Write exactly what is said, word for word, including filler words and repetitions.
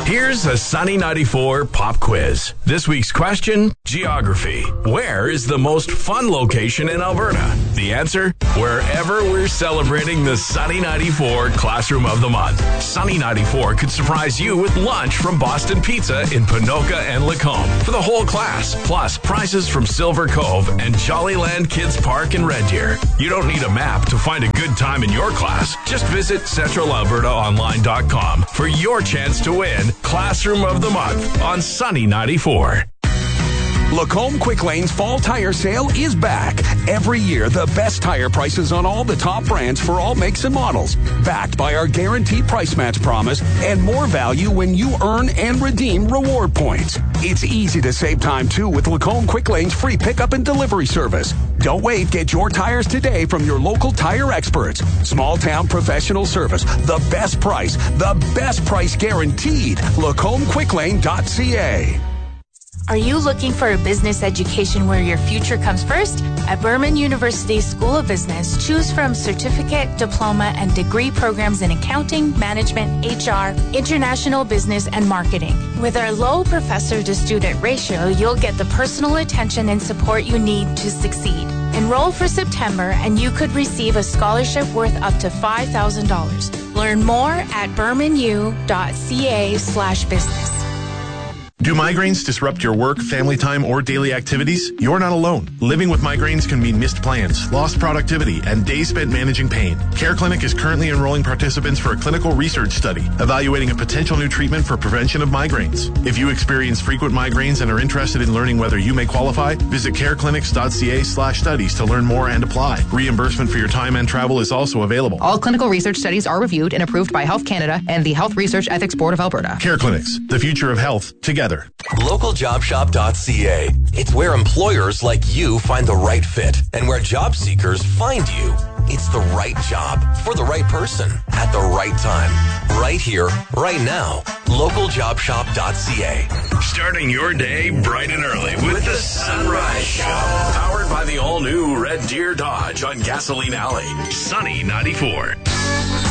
Here's a Sunny ninety-four pop quiz. This week's question, geography. Where is the most fun location in Alberta? The answer, wherever we're celebrating the Sunny ninety-four Classroom of the Month. Sunny ninety-four could surprise you with lunch from Boston Pizza in Ponoka and Lacombe for the whole class, plus prizes from Silver Cove and Jollyland Kids Park in Red Deer. You don't need a map to find a good time in your class. Just visit central alberta online dot com for your chance to win Classroom of the Month on Sunny ninety-four. Lacombe Quick Lane's fall tire sale is back. Every year, the best tire prices on all the top brands for all makes and models. Backed by our guaranteed price match promise and more value when you earn and redeem reward points. It's easy to save time, too, with Lacombe Quick Lane's free pickup and delivery service. Don't wait. Get your tires today from your local tire experts. Small town professional service. The best price. The best price guaranteed. Lacombe Quick Lane dot C A. Are you looking for a business education where your future comes first? At Berman University School of Business, choose from certificate, diploma, and degree programs in accounting, management, H R, international business, and marketing. With our low professor-to-student ratio, you'll get the personal attention and support you need to succeed. Enroll for September, and you could receive a scholarship worth up to five thousand dollars. Learn more at berman u dot c a slash business. Do migraines disrupt your work, family time, or daily activities? You're not alone. Living with migraines can mean missed plans, lost productivity, and days spent managing pain. Care Clinic is currently enrolling participants for a clinical research study evaluating a potential new treatment for prevention of migraines. If you experience frequent migraines and are interested in learning whether you may qualify, visit careclinics dot c a slash studies to learn more and apply. Reimbursement for your time and travel is also available. All clinical research studies are reviewed and approved by Health Canada and the Health Research Ethics Board of Alberta. Care Clinics, the future of health, together. local job shop dot c a. It's where employers like you find the right fit and where job seekers find you. It's the right job for the right person at the right time. Right here, right now. local job shop dot c a. Starting your day bright and early with the Sunrise Show. Powered by the all-new Red Deer Dodge on Gasoline Alley. Sunny ninety-four.